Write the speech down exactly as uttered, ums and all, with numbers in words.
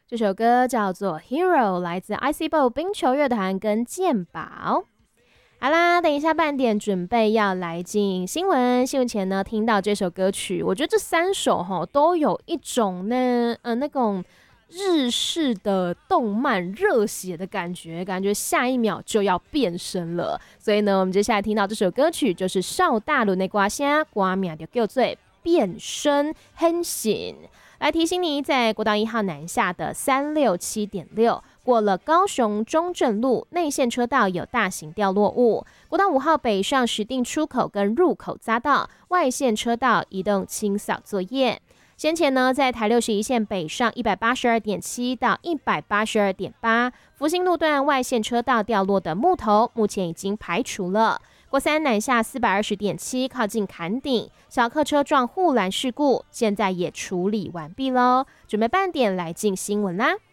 这首歌叫做《Hero》，来自 I C Ball 冰球乐团跟健宝。好啦，等一下半点准备要来进新闻，新闻前呢，听到这首歌曲，我觉得这三首齁都有一种呢，呃，那种日式的动漫热血的感觉，感觉下一秒就要变身了。所以呢，我们接下来听到这首歌曲就是邵大伦的歌声，歌名就叫做变身変身。来提醒你，在国道一号南下的三六七点六，过了高雄中正路内线车道有大型掉落物；国道五号北上石碇出口跟入口匝道外线车道移动清扫作业。先前呢，在台六十一线北上一百八十二点七到一百八十二点八，福兴路段外线车道掉落的木头，目前已经排除了。国三南下四百二十点七，靠近坎顶，小客车撞护栏事故，现在也处理完毕喽。准备半点来进新闻啦。